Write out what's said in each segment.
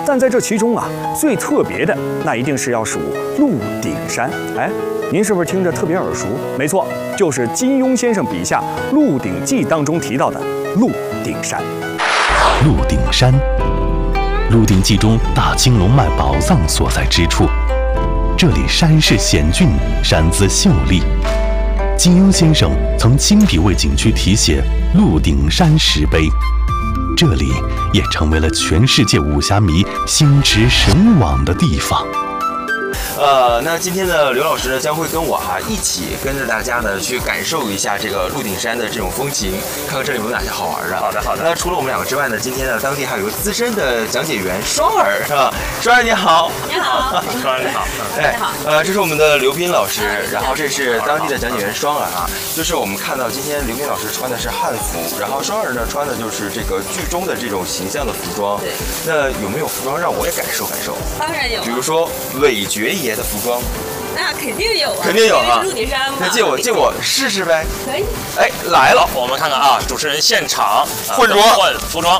但在这其中啊，最特别的那一定是要数鹿鼎山。哎，您是不是听着特别耳熟？没错，就是金庸先生笔下《鹿鼎记》当中提到的鹿鼎山。 鹿鼎山，《鹿鼎记》中大青龙脉宝藏所在之处。这里山势险峻，山姿秀丽。金庸先生曾亲笔为景区题写“鹿鼎山”石碑，这里也成为了全世界武侠迷心驰神往的地方。 那今天呢，刘老师呢将会跟我一起跟着大家呢去感受一下这个鹿鼎山的这种风情，看看这里有哪些好玩的。 好的。 那除了我们两个之外呢，今天呢当地还有一个资深的讲解员双儿，是吧？双儿你好。 你好。 双儿你好。 哎，这是我们的刘斌老师，然后这是当地的讲解员双儿啊。就是我们看到今天刘斌老师穿的是汉服，然后双儿呢穿的就是这个剧中的这种形象的服装。 对。 那有没有服装让我也感受感受？ 当然有。 比如说韦爵爷的服装。 那肯定有啊， 肯定有啊！ 鹿鼎山嘛， 那借我试试呗。 可以。 哎，来了， 我们看看啊，主持人现场换装换服装。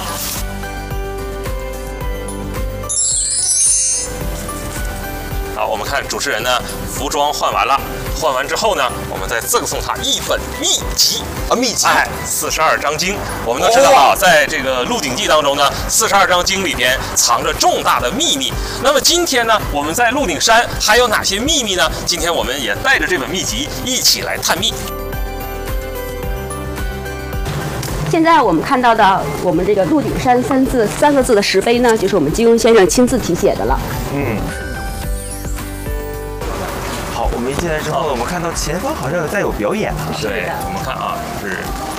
好，我们看主持人呢，服装换完了，换完之后呢，我们再赠送他一本秘籍啊，秘籍， 哎，42章经。我们都知道啊，在这个《鹿鼎记》当中呢，42章经里边藏着重大的秘密。那么今天呢，我们在鹿鼎山还有哪些秘密呢？今天我们也带着这本秘籍一起来探秘。 现在我们看到的我们这个鹿鼎山三个字的石碑呢，就是我们金庸先生亲自题写的了。 好，我们一进来之后，我们看到前方好像有在有表演啊。 对，我们看啊，是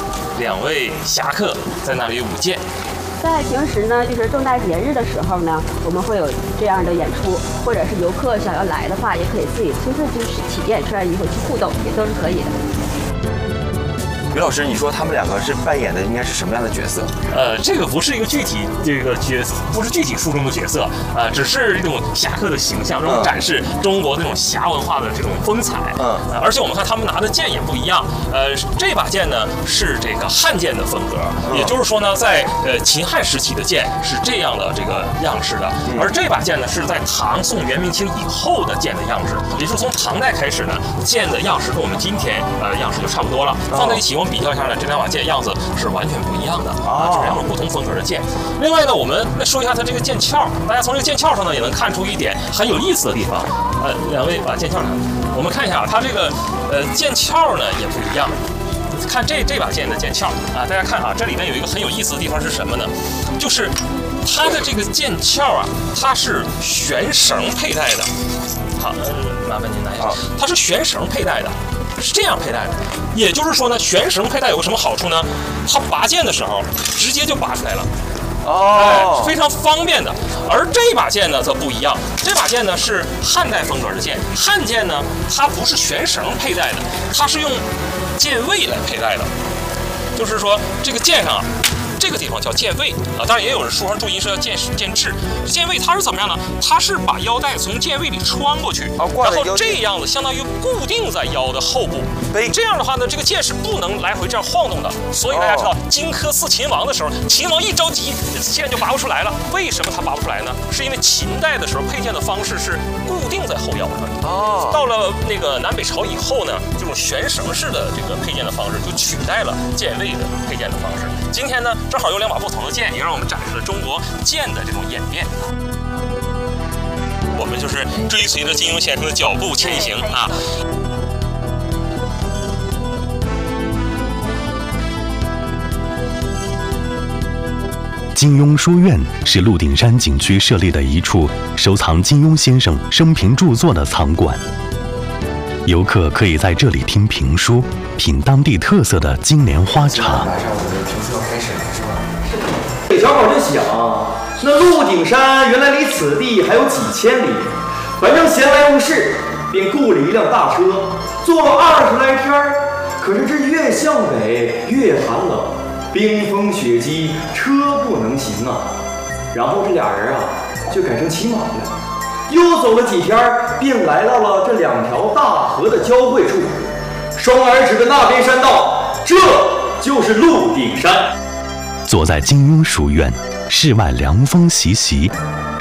2位侠客在那里舞剑。 在平时呢，就是重大节日的时候呢，我们会有这样的演出，或者是游客想要来的话，也可以自己亲自去体验，穿上衣服去互动，也都是可以的。 于老师，你说他们两个是扮演的应该是什么样的角色？ 这个不是一个具体不是具体书中的角色，只是这种侠客的形象，这种展示中国那种侠文化的这种风采。而且我们看他们拿的剑也不一样，这把剑呢是这个汉剑的风格，也就是说呢，在秦汉时期的剑是这样的这个样式的，而这把剑呢是在唐宋元明清以后的剑的样式，也就是从唐代开始呢，剑的样式跟我们今天样式就差不多了，放在一起我们比较一下呢，这2把剑样子是完全不一样的啊，这是2种不同风格的剑。另外呢，我们来说一下它这个剑鞘，大家从这个剑鞘上呢也能看出一点很有意思的地方。2位把剑鞘拿，我们看一下它这个剑鞘呢也不一样。看这把剑的剑鞘啊，大家看啊，这里面有一个很有意思的地方是什么呢？就是它的这个剑鞘啊，它是悬绳佩戴的。好，麻烦您拿一下，它是悬绳佩戴的。是这样佩戴的，也就是说呢，悬绳佩戴有个什么好处呢？它拔剑的时候直接就拔出来了，是非常方便的。而这把剑呢则不一样，这把剑呢是汉代风格的剑，汉剑呢它不是悬绳佩戴的，它是用剑位来佩戴的，就是说这个剑上这个地方叫剑位啊，当然也有人书上注音是叫剑质。剑位它是怎么样呢？它是把腰带从剑位里穿过去，然后这样子相当于固定在腰的后部。这样的话呢，这个剑是不能来回这样晃动的。所以大家知道荆轲刺秦王的时候，秦王一着急，剑就拔不出来了。为什么他拔不出来呢？是因为秦代的时候佩剑的方式是固定在后腰上。到了那个南北朝以后呢，这种悬绳式的这个佩剑的方式就取代了剑位的佩剑的方式。今天呢，正好有2把不同的剑，也让我们展示了中国剑的这种演变。我们就是追随着金庸先生的脚步前行啊。 金庸书院是鹿鼎山景区设立的一处收藏金庸先生生平著作的藏馆。游客可以在这里听评书，品当地特色的金莲花茶。 马上我们的评书要开始了，是吧？ 这小伙就想，那鹿鼎山原来离此地还有几千里，反正闲来无事，便雇了一辆大车，坐了20来天儿。可是这越向北越寒冷，冰封雪积，车不能行啊。然后这俩人啊，就改成骑马了。又走了几天，便来到了这2条大河的交汇处。双儿指着那边山道，这就是鹿鼎山。 坐在金庸书院，室外凉风习习，